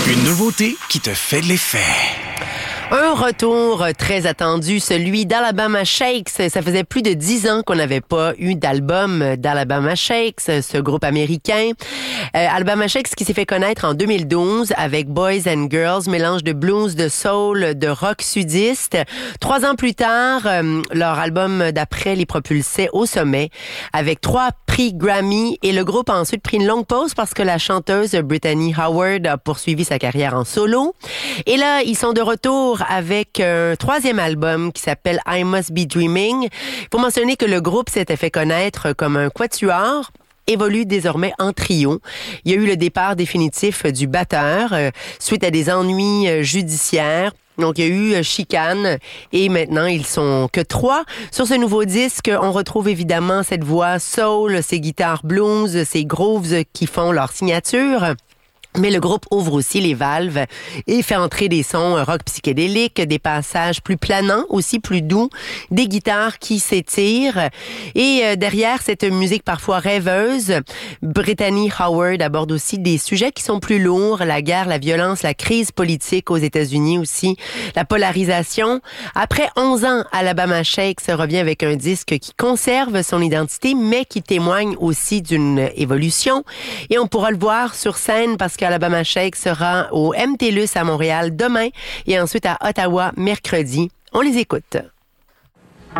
Une nouveauté qui te fait de l'effet. Un retour très attendu, celui d'Alabama Shakes. Ça faisait plus de 10 ans qu'on n'avait pas eu d'album d'Alabama Shakes, ce groupe américain. Alabama Shakes qui s'est fait connaître en 2012 avec Boys and Girls, mélange de blues, de soul, de rock sudiste. 3 ans plus tard, leur album d'après les propulsait au sommet avec 3 prix Grammy et le groupe a ensuite pris une longue pause parce que la chanteuse Brittany Howard a poursuivi sa carrière en solo. Et là, ils sont de retour avec un 3e album qui s'appelle I Must Be Dreaming. Il faut mentionner que le groupe s'était fait connaître comme un quatuor, évolue désormais en trio. Il y a eu le départ définitif du batteur suite à des ennuis judiciaires. Donc, il y a eu chicane et maintenant, ils sont que 3. Sur ce nouveau disque, on retrouve évidemment cette voix soul, ces guitares blues, ces grooves qui font leur signature. Mais le groupe ouvre aussi les valves et fait entrer des sons rock psychédéliques, des passages plus planants, aussi plus doux, des guitares qui s'étirent. Et derrière cette musique parfois rêveuse, Brittany Howard aborde aussi des sujets qui sont plus lourds, la guerre, la violence, la crise politique aux États-Unis aussi, la polarisation. Après 11 ans, Alabama Shakes revient avec un disque qui conserve son identité, mais qui témoigne aussi d'une évolution. Et on pourra le voir sur scène parce qu'Alabama Shakes sera au MTLUS à Montréal demain et ensuite à Ottawa mercredi. On les écoute.